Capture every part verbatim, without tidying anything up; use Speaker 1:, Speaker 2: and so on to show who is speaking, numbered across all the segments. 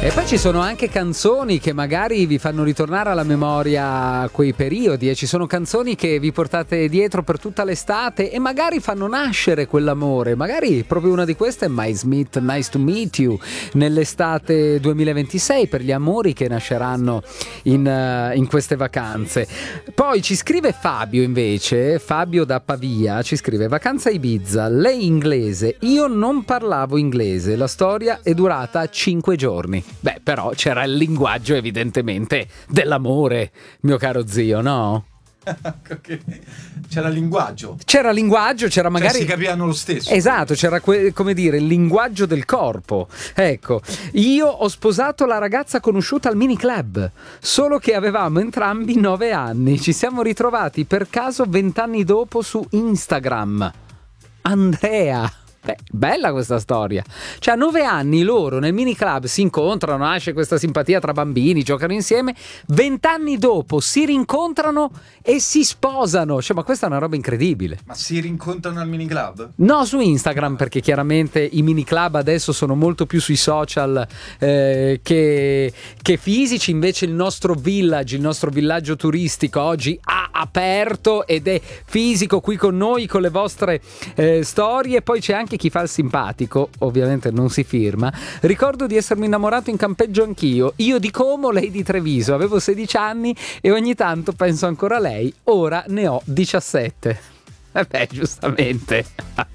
Speaker 1: E poi ci sono anche canzoni che magari vi fanno ritornare alla memoria quei periodi, e ci sono canzoni che vi portate dietro per tutta l'estate e magari fanno nascere quell'amore. Magari proprio una di queste è My Smith, Nice to Meet You, nell'estate duemilaventisei, per gli amori che nasceranno in, uh, in queste vacanze. Poi ci scrive Fabio invece, Fabio da Pavia, ci scrive: vacanza Ibiza, lei inglese, io non parlavo inglese, la storia è durata cinque giorni. Beh, però c'era il linguaggio evidentemente dell'amore, mio caro zio, no?
Speaker 2: C'era il linguaggio.
Speaker 1: C'era linguaggio, c'era magari...
Speaker 2: Cioè, si capivano lo stesso.
Speaker 1: Esatto, c'era que- come dire il linguaggio del corpo. Ecco, io ho sposato la ragazza conosciuta al mini club, solo che avevamo entrambi nove anni. Ci siamo ritrovati per caso vent'anni dopo su Instagram. Andrea. Beh, bella questa storia. Cioè a nove anni loro nel mini club si incontrano, nasce questa simpatia tra bambini, giocano insieme, vent'anni dopo si rincontrano e si sposano. Cioè, ma questa è una roba incredibile.
Speaker 2: Ma si rincontrano al mini club?
Speaker 1: No, su Instagram, perché chiaramente i mini club adesso sono molto più sui social eh, che, che fisici. Invece il nostro village, il nostro villaggio turistico oggi ha aperto ed è fisico qui con noi, con le vostre eh, storie. Poi c'è anche chi fa il simpatico, ovviamente non si firma. Ricordo di essermi innamorato in campeggio anch'io, io di Como, lei di Treviso, avevo sedici anni e ogni tanto penso ancora a lei, ora ne ho diciassette. Eh beh, giustamente.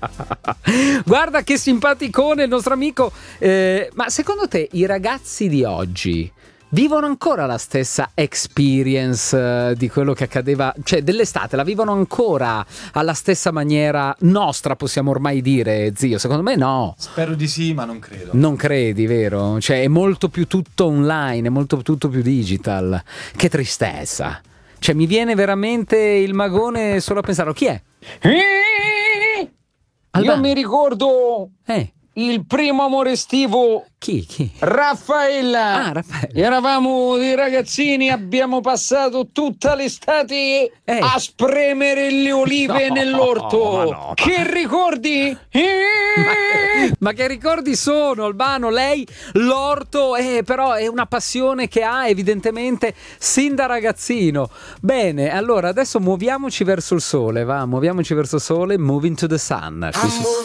Speaker 1: Guarda che simpaticone il nostro amico. Eh, ma secondo te i ragazzi di oggi vivono ancora la stessa experience uh, di quello che accadeva, cioè dell'estate, la vivono ancora alla stessa maniera nostra, possiamo ormai dire, zio? Secondo me no.
Speaker 2: Spero di sì, ma non credo.
Speaker 1: Non credi, vero? Cioè è molto più tutto online, è molto tutto più digital. Che tristezza. Cioè mi viene veramente il magone solo a pensare, chi è?
Speaker 3: Io mi ricordo
Speaker 1: Eh
Speaker 3: il primo amore estivo.
Speaker 1: Chi? Chi?
Speaker 3: Raffaella.
Speaker 1: Ah, Raffaella.
Speaker 3: Eravamo dei ragazzini, abbiamo passato tutta l'estate
Speaker 1: Eh.
Speaker 3: a spremere le olive
Speaker 1: No,
Speaker 3: nell'orto.
Speaker 1: ma no, ma-
Speaker 3: Che ricordi?
Speaker 1: Ma che, ma che ricordi sono, Albano? Lei l'orto eh, però è una passione che ha evidentemente sin da ragazzino. Bene, allora adesso muoviamoci verso il sole, va, muoviamoci verso il sole, moving to the sun. Qui su